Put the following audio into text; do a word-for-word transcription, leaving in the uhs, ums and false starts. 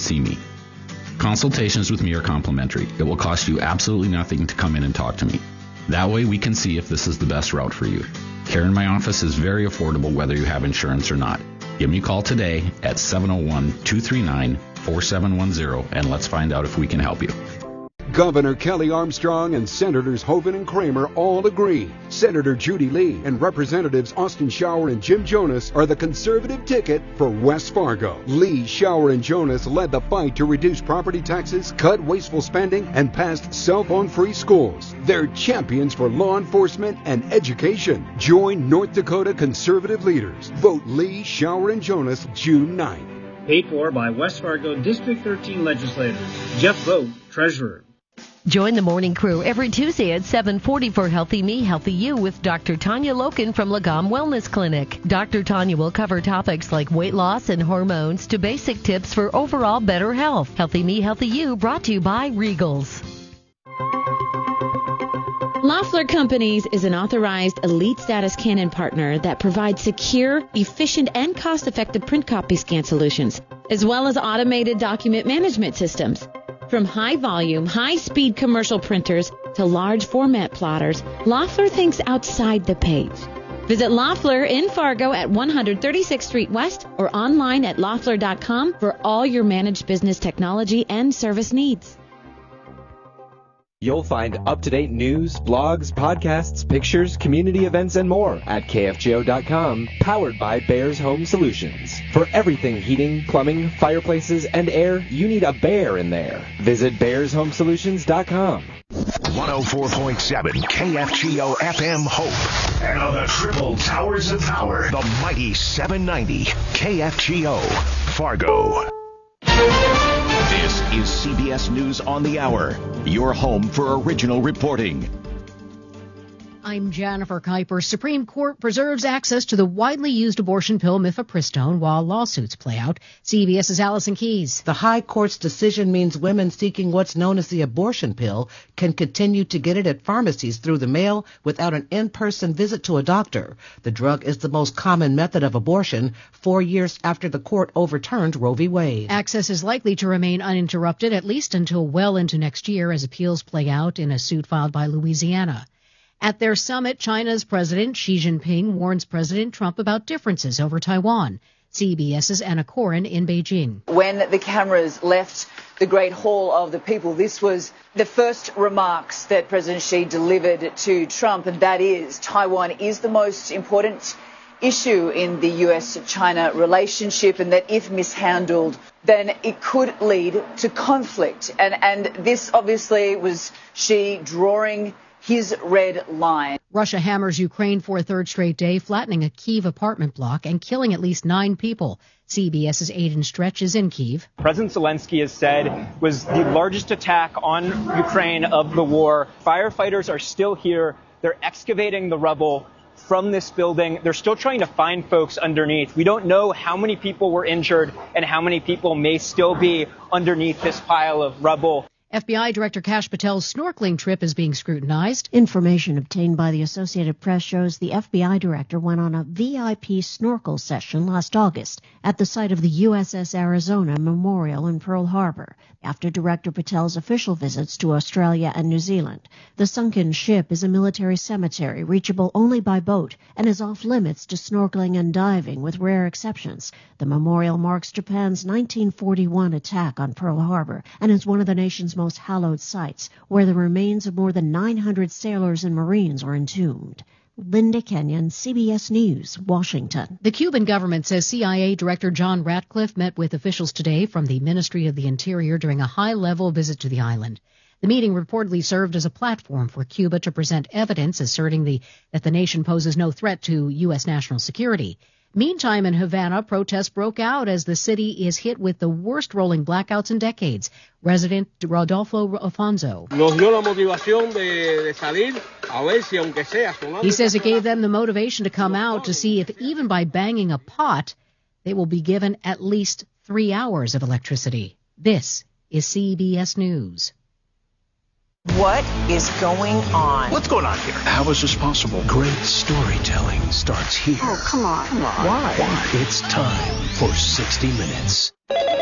see me. Consultations with me are complimentary. It will cost you absolutely nothing to come in and talk to me. That way we can see if this is the best route for you. Care in my office is very affordable whether you have insurance or not. Give me a call today at seven oh one, two three nine, four seven one zero and let's find out if we can help you. Governor Kelly Armstrong and Senators Hoeven and Kramer all agree. Senator Judy Lee and Representatives Austin Shower and Jim Jonas are the conservative ticket for West Fargo. Lee, Shower, and Jonas led the fight to reduce property taxes, cut wasteful spending, and passed cell phone-free schools. They're champions for law enforcement and education. Join North Dakota conservative leaders. Vote Lee, Shower, and Jonas June ninth. Paid for by West Fargo District thirteen legislators. Jeff Vogt, Treasurer. Join the morning crew every Tuesday at seven forty for Healthy Me, Healthy You with Doctor Tanya Loken from Lagom Wellness Clinic. Doctor Tanya will cover topics like weight loss and hormones to basic tips for overall better health. Healthy Me, Healthy You brought to you by Regals. Loeffler Companies is an authorized elite status Canon partner that provides secure, efficient, and cost-effective print copy scan solutions, as well as automated document management systems. From high-volume, high-speed commercial printers to large-format plotters, Loeffler thinks outside the page. Visit Loeffler in Fargo at one thirty-sixth Street West or online at loeffler dot com for all your managed business technology and service needs. You'll find up-to-date news, blogs, podcasts, pictures, community events, and more at K F G O dot com, powered by Bears Home Solutions. For everything heating, plumbing, fireplaces, and air, you need a Bear in there. Visit bears home solutions dot com. one oh four point seven K F G O F M Hope. And on the triple towers of power, the mighty seven ninety K F G O Fargo. This is C B S News on the Hour, your home for original reporting. I'm Jennifer Kuiper. Supreme Court preserves access to the widely used abortion pill mifepristone while lawsuits play out. CBS's Allison Keyes. The High Court's decision means women seeking what's known as the abortion pill can continue to get it at pharmacies through the mail without an in-person visit to a doctor. The drug is the most common method of abortion, four years after the court overturned Roe v. Wade. Access is likely to remain uninterrupted at least until well into next year as appeals play out in a suit filed by Louisiana. At their summit, China's President Xi Jinping warns President Trump about differences over Taiwan. CBS's Anna Corin in Beijing. When the cameras left the Great Hall of the People, this was the first remarks that President Xi delivered to Trump, and that is Taiwan is the most important issue in the U S China relationship, and that if mishandled, then it could lead to conflict. And, and this obviously was Xi drawing his red line. Russia hammers Ukraine for a third straight day, flattening a Kyiv apartment block and killing at least nine people. CBS's Aidan Stretch is in Kyiv. President Zelensky has said was the largest attack on Ukraine of the war. Firefighters are still here. They're excavating the rubble from this building. They're still trying to find folks underneath. We don't know how many people were injured and how many people may still be underneath this pile of rubble. F B I Director Kash Patel's snorkeling trip is being scrutinized. Information obtained by the Associated Press shows the F B I director went on a V I P snorkel session last August at the site of the U S S Arizona Memorial in Pearl Harbor, after Director Patel's official visits to Australia and New Zealand. The sunken ship is a military cemetery reachable only by boat and is off limits to snorkeling and diving with rare exceptions. The memorial marks Japan's nineteen forty-one attack on Pearl Harbor and is one of the nation's most most hallowed sites, where the remains of more than nine hundred sailors and Marines are entombed. Linda Kenyon, C B S News, Washington. The Cuban government says C I A Director John Ratcliffe met with officials today from the Ministry of the Interior during a high-level visit to the island. The meeting reportedly served as a platform for Cuba to present evidence asserting the, that the nation poses no threat to U S national security. Meantime, in Havana, protests broke out as the city is hit with the worst rolling blackouts in decades. Resident Rodolfo Afonso. He says it gave them the motivation to come out to see if even by banging a pot, they will be given at least three hours of electricity. This is C B S News. What is going on? What's going on here? How is this possible? Great storytelling starts here. Oh, come on. Come on. Why? Why? It's time for sixty minutes.